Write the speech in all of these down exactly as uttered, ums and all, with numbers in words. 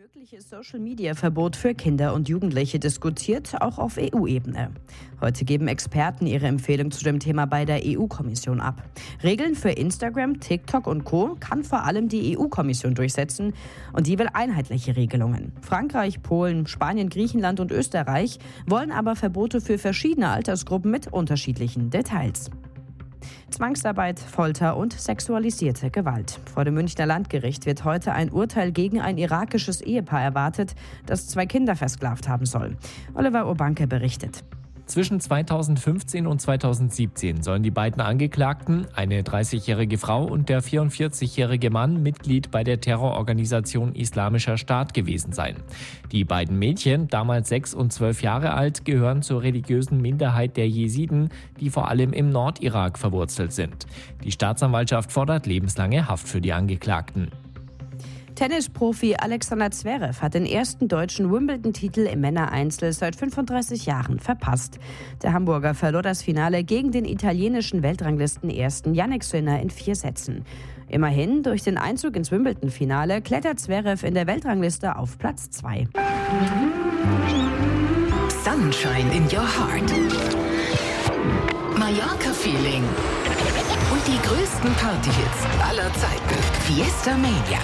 mögliches Social-Media-Verbot für Kinder und Jugendliche diskutiert, auch auf E U-Ebene. Heute geben Experten ihre Empfehlung zu dem Thema bei der E U-Kommission ab. Regeln für Instagram, TikTok und Co. kann vor allem die E U-Kommission durchsetzen und die will einheitliche Regelungen. Frankreich, Polen, Spanien, Griechenland und Österreich wollen aber Verbote für verschiedene Altersgruppen mit unterschiedlichen Details. Zwangsarbeit, Folter und sexualisierte Gewalt. Vor dem Münchner Landgericht wird heute ein Urteil gegen ein irakisches Ehepaar erwartet, das zwei Kinder versklavt haben soll. Oliver Urbanke berichtet. Zwischen zweitausendfünfzehn und zweitausendsiebzehn sollen die beiden Angeklagten, eine dreißigjährige Frau und der vierundvierzigjährige Mann, Mitglied bei der Terrororganisation Islamischer Staat gewesen sein. Die beiden Mädchen, damals sechs und zwölf Jahre alt, gehören zur religiösen Minderheit der Jesiden, die vor allem im Nordirak verwurzelt sind. Die Staatsanwaltschaft fordert lebenslange Haft für die Angeklagten. Tennisprofi Alexander Zverev hat den ersten deutschen Wimbledon-Titel im Männereinzel seit fünfunddreißig Jahren verpasst. Der Hamburger verlor das Finale gegen den italienischen Weltranglistenersten Jannik Sinner in vier Sätzen. Immerhin, durch den Einzug ins Wimbledon-Finale klettert Zverev in der Weltrangliste auf Platz zwei. Sunshine in your heart. Mallorca Feeling. Und die größten Partyhits aller Zeiten. Fiesta Mania.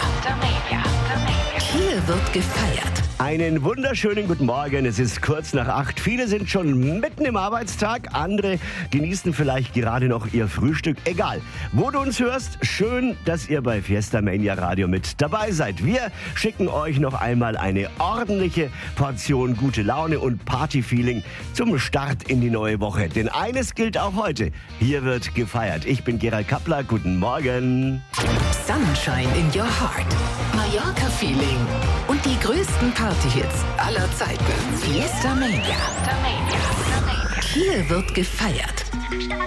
Hier wird gefeiert. Einen wunderschönen guten Morgen. Es ist kurz nach acht. Viele sind schon mitten im Arbeitstag. Andere genießen vielleicht gerade noch ihr Frühstück. Egal, wo du uns hörst, schön, dass ihr bei Fiesta Mania Radio mit dabei seid. Wir schicken euch noch einmal eine ordentliche Portion gute Laune und Partyfeeling zum Start in die neue Woche. Denn eines gilt auch heute. Hier wird gefeiert. Ich bin Gerald Kappler. Guten Morgen. Sunshine in your heart. Mallorca Feeling. Und die größten Partyhits aller Zeiten. Fiesta Mania. Hier wird gefeiert.